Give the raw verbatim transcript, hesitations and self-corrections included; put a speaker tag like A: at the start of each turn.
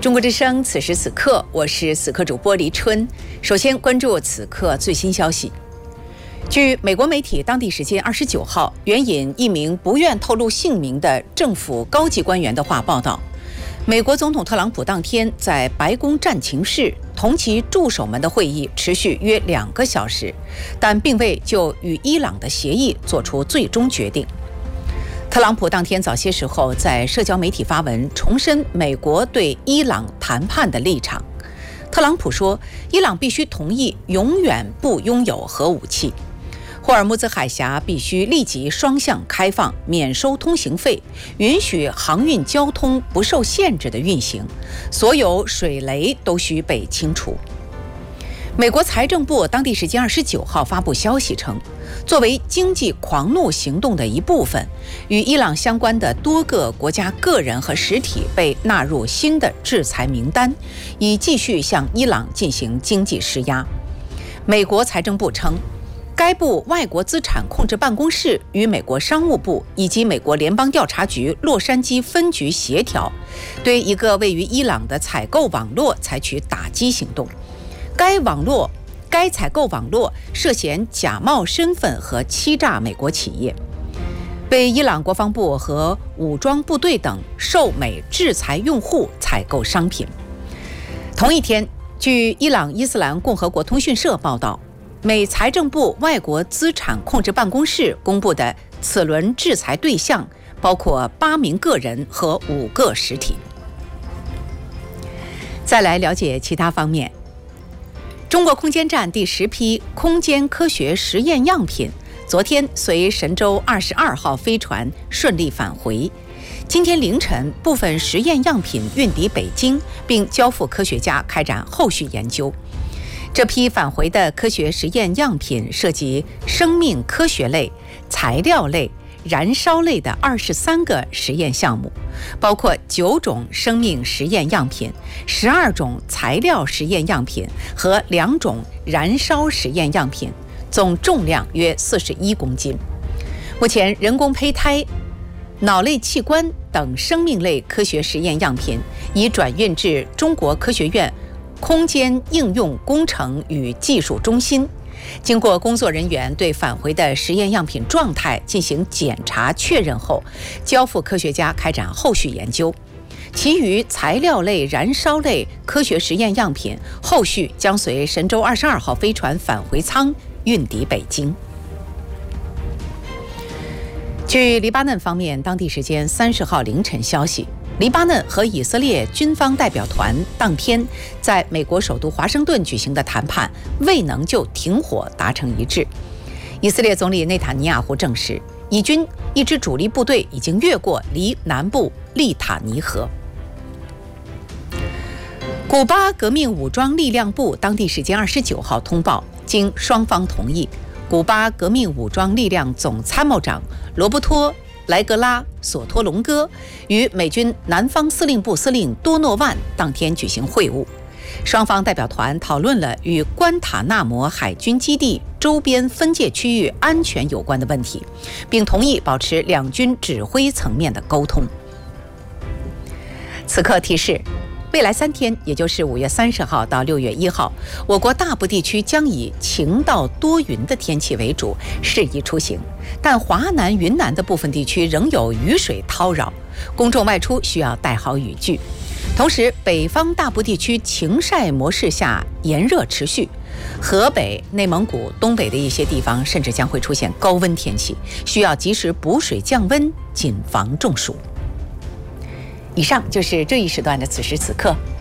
A: 中国之声，此时此刻，我是此刻主播黎春。首先关注此刻最新消息。据美国媒体当地时间二十九号援引一名不愿透露姓名的政府高级官员的话报道，美国总统特朗普当天在白宫战情室同其助手们的会议持续约两个小时，但并未就与伊朗的协议做出最终决定。特朗普当天早些时候在社交媒体发文，重申美国对伊朗谈判的立场。特朗普说，伊朗必须同意永远不拥有核武器，霍尔木兹海峡必须立即双向开放，免收通行费，允许航运交通不受限制的运行，所有水雷都需被清除。美国财政部当地时间二十九号发布消息称，作为经济狂怒行动的一部分，与伊朗相关的多个国家个人和实体被纳入新的制裁名单，以继续向伊朗进行经济施压。美国财政部称，该部外国资产控制办公室与美国商务部以及美国联邦调查局洛杉矶分局协调，对一个位于伊朗的采购网络采取打击行动。该网络、该采购网络涉嫌假冒身份和欺诈美国企业，为伊朗国防部和武装部队等受美制裁用户采购商品。同一天，据伊朗伊斯兰共和国通讯社报道，美财政部外国资产控制办公室公布的此轮制裁对象包括八名个人和五个实体。再来了解其他方面。中国空间站第十批空间科学实验样品昨天随神舟二十二号飞船顺利返回，今天凌晨部分实验样品运抵北京，并交付科学家开展后续研究。这批返回的科学实验样品涉及生命科学类、材料类、燃烧类的二十三个实验项目，包括九种生命实验样品、十二种材料实验样品和两种燃烧实验样品，总重量约四十一公斤。目前，人工胚胎、脑类器官等生命类科学实验样品已转运至中国科学院空间应用工程与技术中心。经过工作人员对返回的实验样品状态进行检查确认后，交付科学家开展后续研究。其余材料类、燃烧类科学实验样品后续将随神舟二十二号飞船返回舱运抵北京。据黎巴嫩方面当地时间三十号凌晨消息，黎巴嫩和以色列军方代表团当天在美国首都华盛顿举行的谈判未能就停火达成一致。以色列总理内塔尼亚胡证实，以军一支主力部队已经越过离南部利塔尼河。古巴革命武装力量部当地时间二十九号通报，经双方同意，古巴革命武装力量总参谋长罗伯托·莱格拉·索托隆戈与美军南方司令部司令多诺万当天举行会晤，双方代表团讨论了与关塔纳摩海军基地周边分界区域安全有关的问题，并同意保持两军指挥层面的沟通。此刻提示，未来三天，也就是五月三十号到六月一号，我国大部地区将以晴到多云的天气为主，适宜出行。但华南、云南的部分地区仍有雨水叨扰，公众外出需要带好雨具。同时，北方大部地区晴晒模式下炎热持续，河北、内蒙古、东北的一些地方甚至将会出现高温天气，需要及时补水降温，谨防中暑。以上就是这一时段的此时此刻，